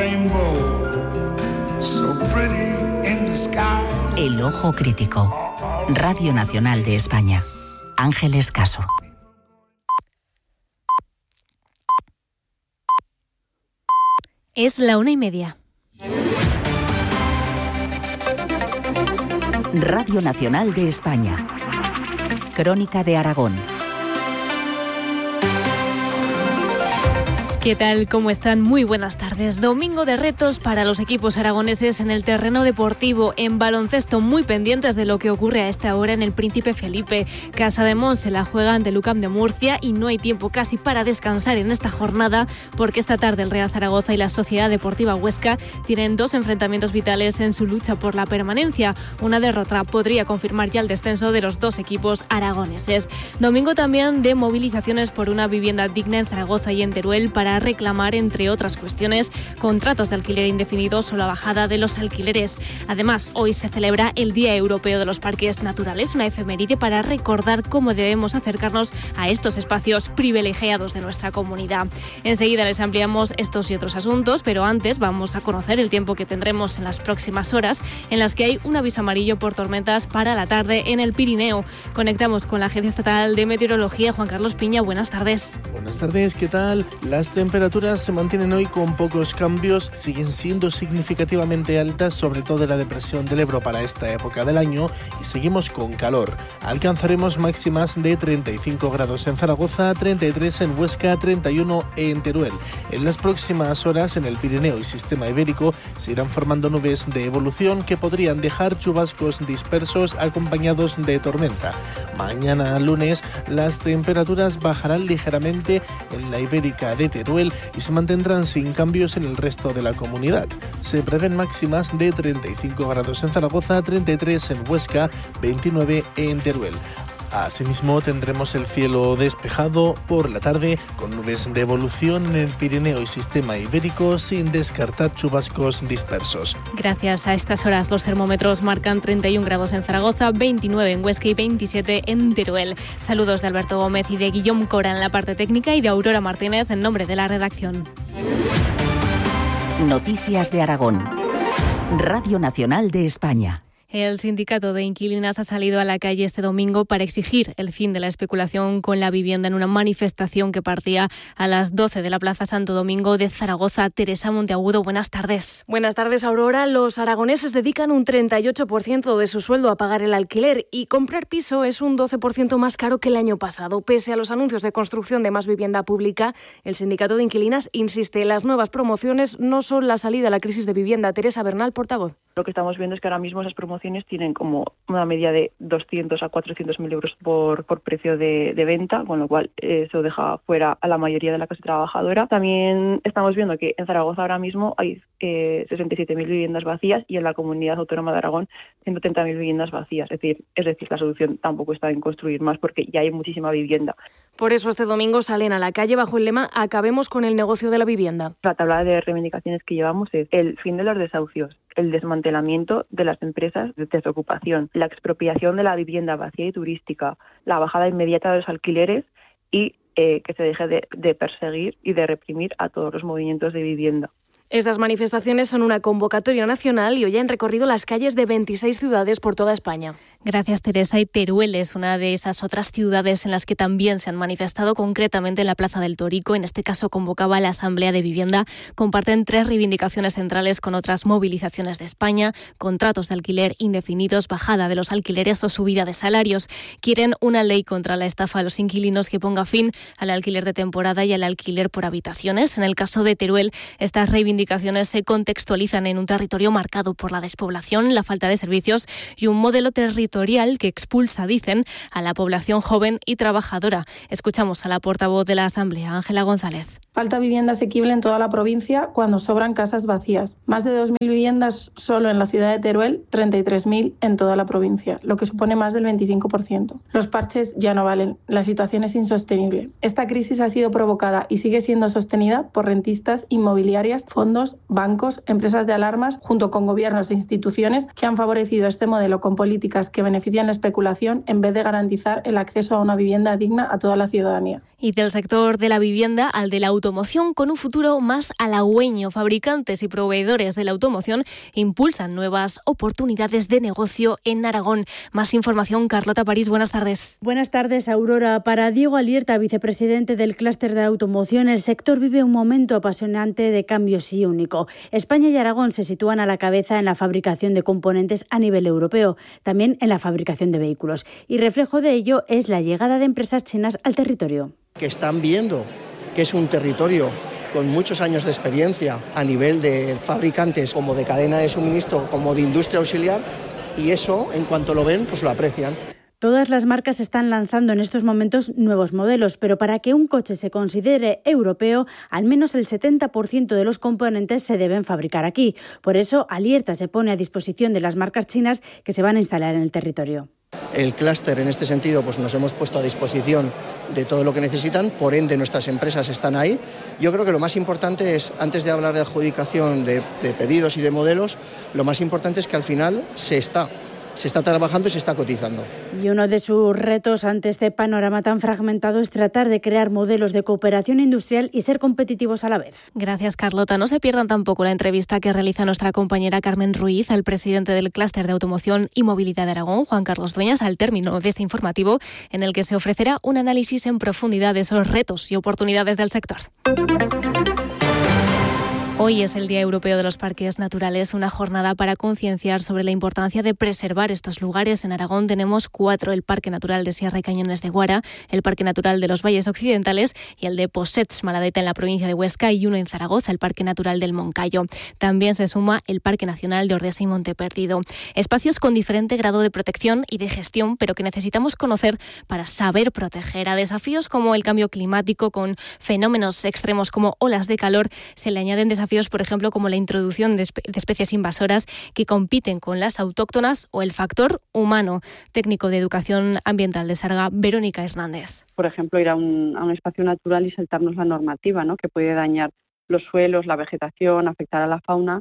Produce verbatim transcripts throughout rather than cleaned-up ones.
rainbow, so pretty in the sky. El Ojo Crítico. Radio Nacional de España. Ángeles Caso. Es la una y media. Radio Nacional de España. Crónica de Aragón. ¿Qué tal? ¿Cómo están? Muy buenas tardes. Domingo de retos para los equipos aragoneses en el terreno deportivo. En baloncesto, muy pendientes de lo que ocurre a esta hora en el Príncipe Felipe. Casademont se la juega ante Lucam de Murcia y no hay tiempo casi para descansar en esta jornada porque esta tarde el Real Zaragoza y la Sociedad Deportiva Huesca tienen dos enfrentamientos vitales en su lucha por la permanencia. Una derrota podría confirmar ya el descenso de los dos equipos aragoneses. Domingo también de movilizaciones por una vivienda digna en Zaragoza y en Teruel para reclamar, entre otras cuestiones, contratos de alquiler indefinidos o la bajada de los alquileres. Además, hoy se celebra el Día Europeo de los Parques Naturales, una efeméride para recordar cómo debemos acercarnos a estos espacios privilegiados de nuestra comunidad. Enseguida les ampliamos estos y otros asuntos, pero antes vamos a conocer el tiempo que tendremos en las próximas horas, en las que hay un aviso amarillo por tormentas para la tarde en el Pirineo. Conectamos con la Agencia Estatal de Meteorología. Juan Carlos Piña, buenas tardes. Buenas tardes, ¿qué tal? Las temperaturas se mantienen hoy con pocos cambios, siguen siendo significativamente altas, sobre todo en la depresión del Ebro para esta época del año, y seguimos con calor. Alcanzaremos máximas de treinta y cinco grados en Zaragoza, treinta y tres en Huesca, treinta y uno en Teruel. En las próximas horas en el Pirineo y Sistema Ibérico se irán formando nubes de evolución que podrían dejar chubascos dispersos acompañados de tormenta. Mañana lunes las temperaturas bajarán ligeramente en la Ibérica de Teruel y se mantendrán sin cambios en el resto de la comunidad. Se prevén máximas de treinta y cinco grados en Zaragoza, treinta y tres en Huesca, veintinueve en Teruel. Asimismo, tendremos el cielo despejado por la tarde, con nubes de evolución en el Pirineo y Sistema Ibérico, sin descartar chubascos dispersos. Gracias a estas horas, los termómetros marcan treinta y un grados en Zaragoza, veintinueve en Huesca y veintisiete en Teruel. Saludos de Alberto Gómez y de Guillaume Cora en la parte técnica y de Aurora Martínez en nombre de la redacción. Noticias de Aragón. Radio Nacional de España. El sindicato de inquilinas ha salido a la calle este domingo para exigir el fin de la especulación con la vivienda en una manifestación que partía a las doce de la Plaza Santo Domingo de Zaragoza. Teresa Monteagudo, buenas tardes. Buenas tardes, Aurora. Los aragoneses dedican un treinta y ocho por ciento de su sueldo a pagar el alquiler y comprar piso es un doce por ciento más caro que el año pasado. Pese a los anuncios de construcción de más vivienda pública, el sindicato de inquilinas insiste, las nuevas promociones no son la salida a la crisis de vivienda. Teresa Bernal, portavoz. Lo que estamos viendo es que ahora mismo esas promociones tienen como una media de doscientos a cuatrocientos mil euros por, por precio de, de venta, con lo cual eso deja fuera a la mayoría de la clase trabajadora. También estamos viendo que en Zaragoza ahora mismo hay eh, sesenta y siete mil viviendas vacías y en la Comunidad Autónoma de Aragón ciento treinta mil viviendas vacías. Es decir, es decir, la solución tampoco está en construir más porque ya hay muchísima vivienda. Por eso este domingo salen a la calle bajo el lema "Acabemos con el negocio de la vivienda". La tabla de reivindicaciones que llevamos es el fin de los desahucios, el desmantelamiento de las empresas de desocupación, la expropiación de la vivienda vacía y turística, la bajada inmediata de los alquileres y eh, que se deje de, de perseguir y de reprimir a todos los movimientos de vivienda. Estas manifestaciones son una convocatoria nacional y hoy han recorrido las calles de veintiséis ciudades por toda España. Gracias, Teresa. Y Teruel es una de esas otras ciudades en las que también se han manifestado, concretamente en la Plaza del Torico. En este caso convocaba la Asamblea de Vivienda. Comparten tres reivindicaciones centrales con otras movilizaciones de España: contratos de alquiler indefinidos, bajada de los alquileres o subida de salarios. Quieren una ley contra la estafa a los inquilinos que ponga fin al alquiler de temporada y al alquiler por habitaciones. En el caso de Teruel, estas reivindicaciones indicaciones se contextualizan en un territorio marcado por la despoblación, la falta de servicios y un modelo territorial que expulsa, dicen, a la población joven y trabajadora. Escuchamos a la portavoz de la Asamblea, Ángela González. Falta vivienda asequible en toda la provincia cuando sobran casas vacías. Más de dos mil viviendas solo en la ciudad de Teruel, treinta y tres mil en toda la provincia, lo que supone más del veinticinco por ciento. Los parches ya no valen, la situación es insostenible. Esta crisis ha sido provocada y sigue siendo sostenida por rentistas, inmobiliarias, fondos, bancos, empresas de alarmas, junto con gobiernos e instituciones que han favorecido este modelo con políticas que benefician la especulación en vez de garantizar el acceso a una vivienda digna a toda la ciudadanía. Y del sector de la vivienda al de la autonomía automoción con un futuro más halagüeño. Fabricantes y proveedores de la automoción impulsan nuevas oportunidades de negocio en Aragón. Más información, Carlota París, buenas tardes. Buenas tardes, Aurora. Para Diego Alierta, vicepresidente del clúster de la automoción, el sector vive un momento apasionante de cambios y único. España y Aragón se sitúan a la cabeza en la fabricación de componentes a nivel europeo, también en la fabricación de vehículos. Y reflejo de ello es la llegada de empresas chinas al territorio. Que están viendo que es un territorio con muchos años de experiencia a nivel de fabricantes, como de cadena de suministro, como de industria auxiliar, y eso, en cuanto lo ven, pues lo aprecian. Todas las marcas están lanzando en estos momentos nuevos modelos, pero para que un coche se considere europeo, al menos el setenta por ciento de los componentes se deben fabricar aquí. Por eso, Alierta se pone a disposición de las marcas chinas que se van a instalar en el territorio. El clúster, en este sentido, pues nos hemos puesto a disposición de todo lo que necesitan, por ende nuestras empresas están ahí. Yo creo que lo más importante es, antes de hablar de adjudicación de, de pedidos y de modelos, lo más importante es que al final se está Se está trabajando y se está cotizando. Y uno de sus retos ante este panorama tan fragmentado es tratar de crear modelos de cooperación industrial y ser competitivos a la vez. Gracias, Carlota. No se pierdan tampoco la entrevista que realiza nuestra compañera Carmen Ruiz al presidente del clúster de automoción y movilidad de Aragón, Juan Carlos Dueñas, al término de este informativo, en el que se ofrecerá un análisis en profundidad de esos retos y oportunidades del sector. Hoy es el Día Europeo de los Parques Naturales, una jornada para concienciar sobre la importancia de preservar estos lugares. En Aragón tenemos cuatro: el Parque Natural de Sierra y Cañones de Guara, el Parque Natural de los Valles Occidentales y el de Possets Maladeta en la provincia de Huesca, y uno en Zaragoza, el Parque Natural del Moncayo. También se suma el Parque Nacional de Ordesa y Monteperdido. Espacios con diferente grado de protección y de gestión, pero que necesitamos conocer para saber proteger. A desafíos como el cambio climático, con fenómenos extremos como olas de calor, se le añaden desafíos por ejemplo, como la introducción de, espe- de especies invasoras que compiten con las autóctonas o el factor humano. Técnico de Educación Ambiental de Sarga, Verónica Hernández. Por ejemplo, ir a un, a un espacio natural y saltarnos la normativa, ¿no?, que puede dañar los suelos, la vegetación, afectar a la fauna,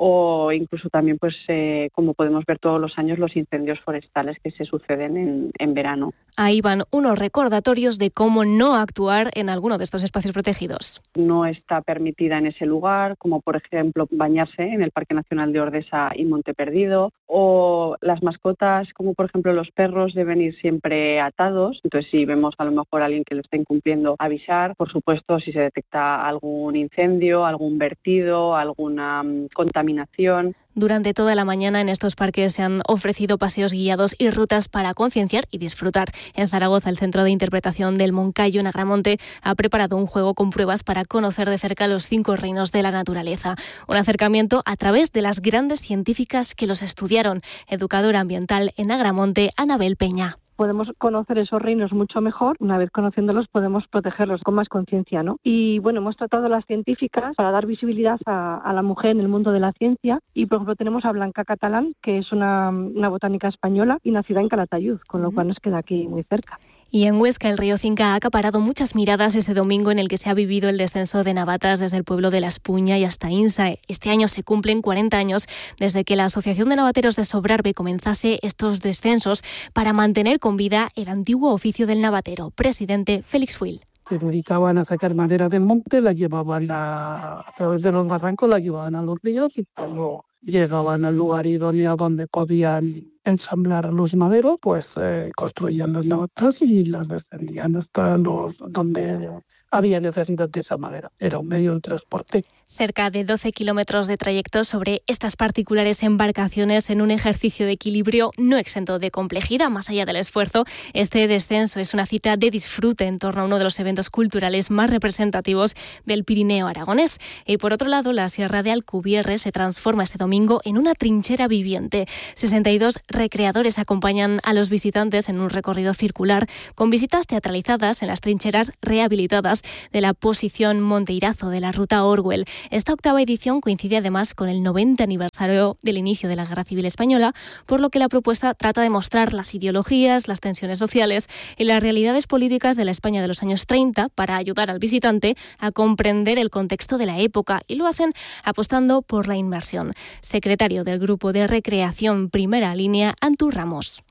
o incluso también, pues eh, como podemos ver todos los años, los incendios forestales que se suceden en, en verano. Ahí van unos recordatorios de cómo no actuar en alguno de estos espacios protegidos. No está permitida en ese lugar, como por ejemplo bañarse en el Parque Nacional de Ordesa y Monteperdido, o las mascotas, como por ejemplo los perros, deben ir siempre atados. Entonces, si vemos a lo mejor a alguien que lo está incumpliendo, avisar. Por supuesto, si se detecta algún incendio, algún vertido, alguna um, contaminación. Durante toda la mañana en estos parques se han ofrecido paseos guiados y rutas para concienciar y disfrutar. En Zaragoza, el Centro de Interpretación del Moncayo en Agramonte ha preparado un juego con pruebas para conocer de cerca los cinco reinos de la naturaleza. Un acercamiento a través de las grandes científicas que los estudiaron. Educadora ambiental en Agramonte, Anabel Peña. Podemos conocer esos reinos mucho mejor. Una vez conociéndolos, podemos protegerlos con más conciencia, ¿no? Y bueno, hemos tratado a las científicas para dar visibilidad a, a la mujer en el mundo de la ciencia. Y por ejemplo, tenemos a Blanca Catalán, que es una, una botánica española y nacida en Calatayud, con lo cual nos queda aquí muy cerca. Y en Huesca, el río Cinca ha acaparado muchas miradas este domingo, en el que se ha vivido el descenso de navatas desde el pueblo de La Espuña y hasta Insa. Este año se cumplen cuarenta años desde que la Asociación de Navateros de Sobrarbe comenzase estos descensos para mantener con vida el antiguo oficio del navatero. Presidente Félix Fuil. Se dedicaban a sacar madera del monte, la llevaban a, a través de los barrancos, la llevaban a los ríos y cuando llegaban al lugar idóneo donde podían ensamblar los maderos, pues eh, construían las navatas y las descendían hasta los donde había necesidad de esa madera. Era un medio de transporte. Cerca de doce kilómetros de trayecto sobre estas particulares embarcaciones en un ejercicio de equilibrio no exento de complejidad. Más allá del esfuerzo, este descenso es una cita de disfrute en torno a uno de los eventos culturales más representativos del Pirineo aragonés. Y por otro lado, la Sierra de Alcubierre se transforma este domingo en una trinchera viviente. sesenta y dos recreadores acompañan a los visitantes en un recorrido circular con visitas teatralizadas en las trincheras rehabilitadas de la posición Monteirazo de la Ruta Orwell. Esta octava edición coincide además con el noventa aniversario del inicio de la Guerra Civil Española, por lo que la propuesta trata de mostrar las ideologías, las tensiones sociales y las realidades políticas de la España de los años treinta para ayudar al visitante a comprender el contexto de la época, y lo hacen apostando por la inmersión. Secretario del Grupo de Recreación Primera Línea, Antú Ramos.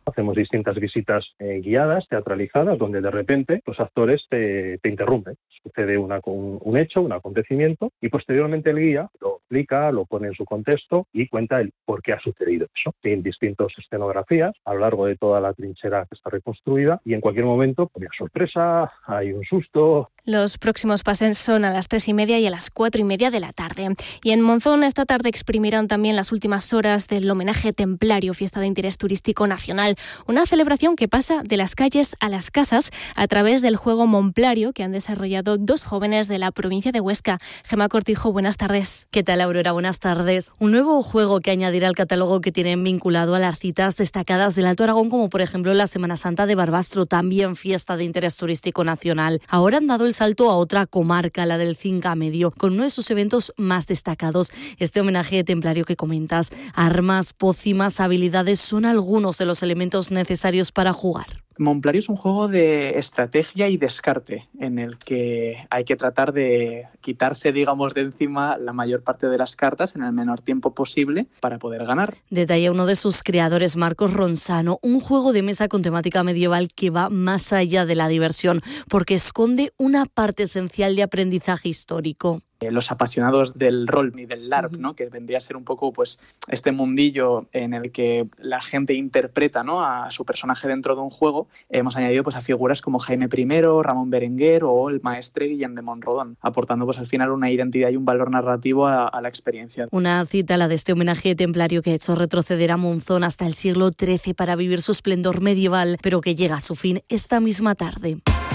Hacemos distintas visitas eh, guiadas, teatralizadas, donde de repente los actores te, te interrumpen. Sucede una, un, un hecho, un acontecimiento, y posteriormente el guía lo explica, lo pone en su contexto y cuenta el por qué ha sucedido eso. En distintas escenografías, a lo largo de toda la trinchera que está reconstruida, y en cualquier momento pues, hay sorpresa, hay un susto. Los próximos pases son a las tres y media y a las cuatro y media de la tarde. Y en Monzón esta tarde exprimirán también las últimas horas del homenaje templario, fiesta de interés turístico nacional. Una celebración que pasa de las calles a las casas a través del juego Momplario que han desarrollado dos jóvenes de la provincia de Huesca. Gemma Cortijo, buenas tardes. ¿Qué tal, Aurora? Buenas tardes. Un nuevo juego que añadirá al catálogo que tienen vinculado a las citas destacadas del Alto Aragón, como por ejemplo la Semana Santa de Barbastro, también fiesta de interés turístico nacional. Ahora han dado el salto a otra comarca, la del Cinca Medio, con uno de sus eventos más destacados. Este homenaje templario que comentas, armas, pócimas, habilidades, son algunos de los elementos necesarios para jugar. Momplario es un juego de estrategia y descarte, en el que hay que tratar de quitarse, digamos, de encima la mayor parte de las cartas en el menor tiempo posible para poder ganar. Detalla uno de sus creadores, Marcos Ronsano, un juego de mesa con temática medieval que va más allá de la diversión, porque esconde una parte esencial de aprendizaje histórico. Los apasionados del rol y del LARP, ¿no? Que vendría a ser un poco pues este mundillo en el que la gente interpreta, ¿no? a su personaje dentro de un juego. Hemos añadido pues a figuras como Jaime primero, Ramón Berenguer o el maestre Guillem de Monrodón, aportando pues al final una identidad y un valor narrativo a, a la experiencia. Una cita, la de este homenaje templario que ha hecho retroceder a Monzón hasta el siglo trece para vivir su esplendor medieval, pero que llega a su fin esta misma tarde.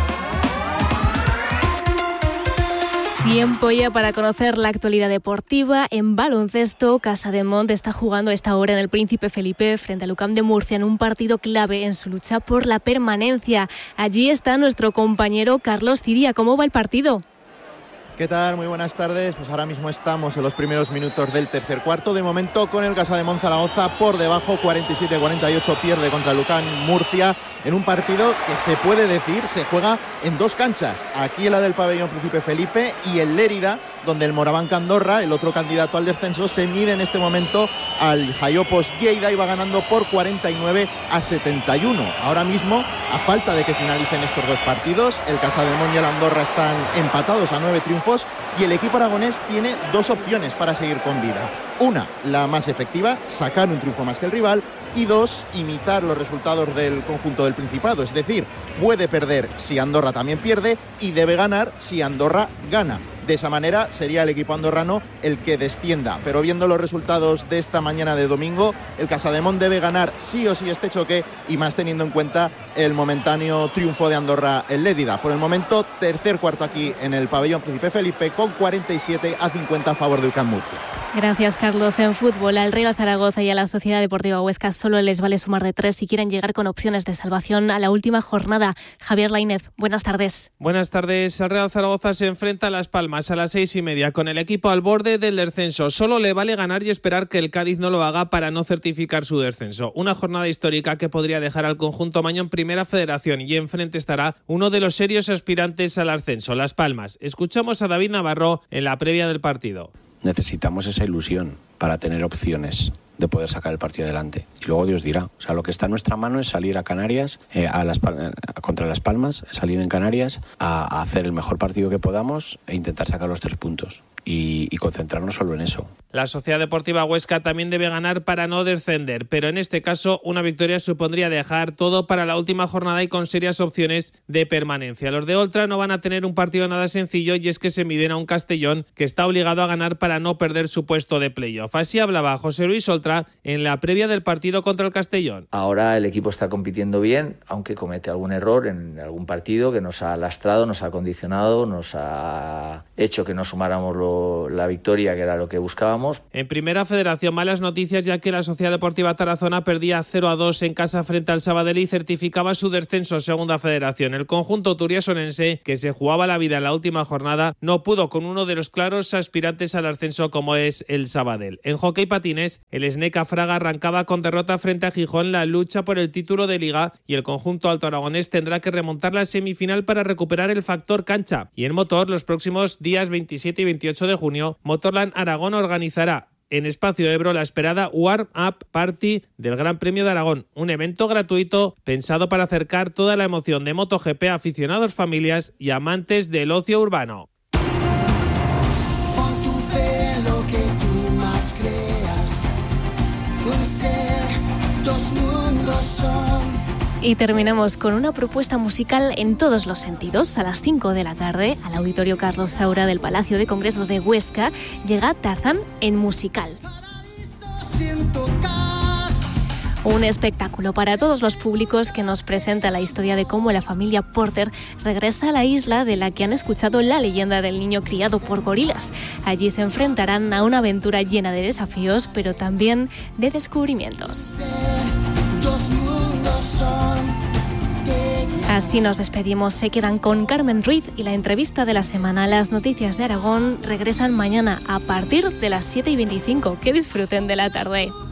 Tiempo ya para conocer la actualidad deportiva. En baloncesto, Casademont está jugando a esta hora en el Príncipe Felipe frente al U C A M de Murcia en un partido clave en su lucha por la permanencia. Allí está nuestro compañero Carlos Ciria. ¿Cómo va el partido? ¿Qué tal? Muy buenas tardes. Pues ahora mismo estamos en los primeros minutos del tercer cuarto. De momento con el Casademont Zaragoza por debajo, cuarenta y siete a cuarenta y ocho, pierde contra el U C A M Murcia en un partido que se puede decir se juega en dos canchas. Aquí la del pabellón Príncipe Felipe y el Lérida, donde el Moraván Andorra, el otro candidato al descenso, se mide en este momento al Jaiopos Lleida y va ganando por cuarenta y nueve a setenta y uno. Ahora mismo, a falta de que finalicen estos dos partidos, el Casademont y el Andorra están empatados a nueve triunfos y el equipo aragonés tiene dos opciones para seguir con vida. Una, la más efectiva, sacar un triunfo más que el rival, y dos, imitar los resultados del conjunto del Principado, es decir, puede perder si Andorra también pierde y debe ganar si Andorra gana. De esa manera sería el equipo andorrano el que descienda, pero viendo los resultados de esta mañana de domingo, el Casademont debe ganar sí o sí este choque, y más teniendo en cuenta el momentáneo triunfo de Andorra en Lérida. Por el momento, tercer cuarto aquí en el pabellón Príncipe Felipe con cuarenta y siete a cincuenta a favor de U C A M Murcia. Gracias, Carlos. En fútbol, al Real Zaragoza y a la Sociedad Deportiva Huesca solo les vale sumar de tres si quieren llegar con opciones de salvación a la última jornada. Javier Lainez, buenas tardes. Buenas tardes. El Real Zaragoza se enfrenta a Las Palmas a las seis y media con el equipo al borde del descenso. Solo le vale ganar y esperar que el Cádiz no lo haga para no certificar su descenso. Una jornada histórica que podría dejar al conjunto maño en Primera Federación, y enfrente estará uno de los serios aspirantes al ascenso, Las Palmas. Escuchamos a David Navarro en la previa del partido. Necesitamos esa ilusión para tener opciones de poder sacar el partido adelante. Y luego Dios dirá. O sea, lo que está en nuestra mano es salir a Canarias, eh, a las, a, contra Las Palmas, salir en Canarias a, a hacer el mejor partido que podamos e intentar sacar los tres puntos. Y, y concentrarnos solo en eso. La Sociedad Deportiva Huesca también debe ganar para no descender, pero en este caso una victoria supondría dejar todo para la última jornada y con serias opciones de permanencia. Los de Oltra no van a tener un partido nada sencillo, y es que se miden a un Castellón que está obligado a ganar para no perder su puesto de playoff. Así hablaba José Luis Oltra en la previa del partido contra el Castellón. Ahora el equipo está compitiendo bien, aunque comete algún error en algún partido que nos ha lastrado, nos ha condicionado, nos ha hecho que no sumáramos lo la victoria, que era lo que buscábamos. En Primera Federación, malas noticias, ya que la Sociedad Deportiva Tarazona perdía cero a dos en casa frente al Sabadell y certificaba su descenso a Segunda Federación. El conjunto turiasonense, que se jugaba la vida en la última jornada, no pudo con uno de los claros aspirantes al ascenso como es el Sabadell. En hockey patines, el Sneca Fraga arrancaba con derrota frente a Gijón la lucha por el título de Liga, y el conjunto alto aragonés tendrá que remontar la semifinal para recuperar el factor cancha. Y en motor, los próximos días veintisiete y veintiocho de junio, Motorland Aragón organizará en Espacio Ebro la esperada Warm Up Party del Gran Premio de Aragón, un evento gratuito pensado para acercar toda la emoción de MotoGP a aficionados, familias y amantes del ocio urbano. Pon tu fe en lo que tú más creas. Puede ser, dos mundos son. Y terminamos con una propuesta musical en todos los sentidos. A las cinco de la tarde, al Auditorio Carlos Saura del Palacio de Congresos de Huesca, llega Tarzán en musical. Un espectáculo para todos los públicos que nos presenta la historia de cómo la familia Porter regresa a la isla de la que han escuchado la leyenda del niño criado por gorilas. Allí se enfrentarán a una aventura llena de desafíos, pero también de descubrimientos. Así nos despedimos. Se quedan con Carmen Ruiz y la entrevista de la semana. Las noticias de Aragón regresan mañana a partir de las siete y veinticinco. Que disfruten de la tarde.